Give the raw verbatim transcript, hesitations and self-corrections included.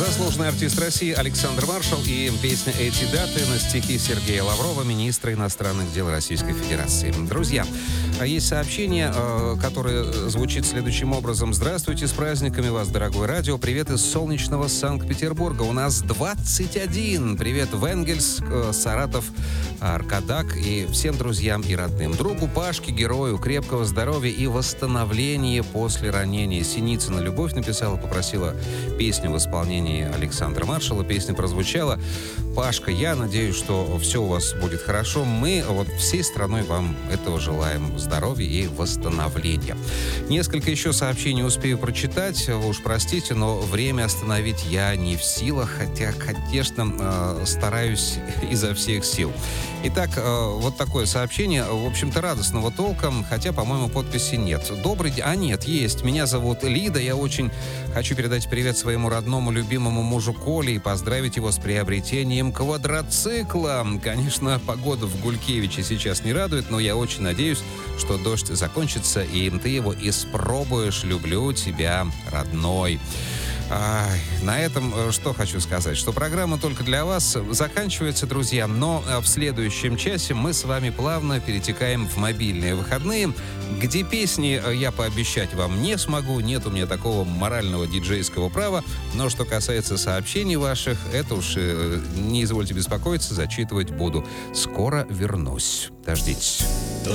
Заслуженный артист России Александр Маршал и песня «Эти даты» на стихи Сергея Лаврова, министра иностранных дел Российской Федерации. Друзья, есть сообщение, которое звучит следующим образом. Здравствуйте, с праздниками вас, дорогое радио. Привет из солнечного Санкт-Петербурга. У нас двадцать один. Привет в Энгельск, Саратов, Аркадак и всем друзьям и родным. Другу Пашке, герою, крепкого здоровья и восстановления после ранения. Синицына Любовь написала, попросила песню в исполнении Александра Маршала. Песня прозвучала. Пашка, я надеюсь, что все у вас будет хорошо. Мы вот всей страной вам этого желаем. Здоровья и восстановления. Несколько еще сообщений успею прочитать. Вы уж простите, но время остановить я не в силах, хотя, конечно, стараюсь изо всех сил. Итак, вот такое сообщение, в общем-то, радостного толком, хотя, по-моему, подписи нет. Добрый день. А нет, есть. Меня зовут Лида. Я очень хочу передать привет своему родному, любимому мужу Коле и поздравить его с приобретением квадроцикла. Конечно, погода в Гулькевиче сейчас не радует, но я очень надеюсь, что дождь закончится, и ты его испробуешь. Люблю тебя, родной. А, на этом что хочу сказать, что программа только для вас заканчивается, друзья, но в следующем часе мы с вами плавно перетекаем в мобильные выходные, где песни я пообещать вам не смогу, нет у меня такого морального диджейского права, но что касается сообщений ваших, это уж не извольте беспокоиться, зачитывать буду. Скоро вернусь. Дождитесь.